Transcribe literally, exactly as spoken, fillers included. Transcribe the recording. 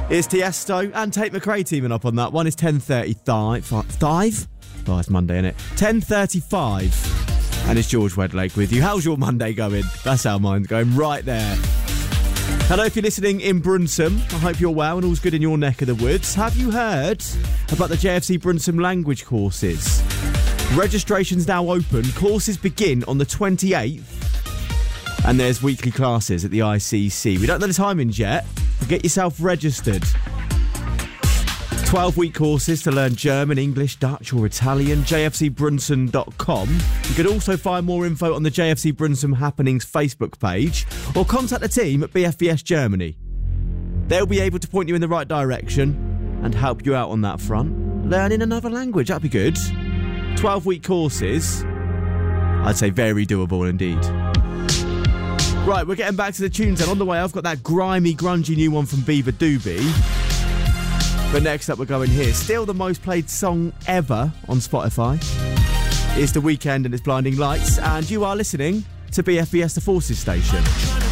It's Tiesto and Tate McRae teaming up on that one. It's ten thirty-five. Five? Oh, it's Monday, isn't it? ten thirty-five. And it's George Wedlake with you. How's your Monday going? That's how mine's going right there. Hello, if you're listening in Brunsum, I hope you're well and all's good in your neck of the woods. Have you heard about the J F C Brunsum language courses? Registration's now open. Courses begin on the twenty-eighth. And there's weekly classes at the I C C. We don't know the timings yet, but get yourself registered. twelve-week courses to learn German, English, Dutch or Italian. j f c brunsum dot com. You could also find more info on the J F C Brunsum Happenings Facebook page or contact the team at B F B S Germany. They'll be able to point you in the right direction and help you out on that front. Learning another language, that'd be good. twelve-week courses. I'd say very doable indeed. Right, we're getting back to the tunes and on the way I've got that grimy, grungy new one from Beaver Doobie. But next up we're going here. Still the most played song ever on Spotify. It's The Weeknd and it's Blinding Lights, and you are listening to B F B S The Forces Station.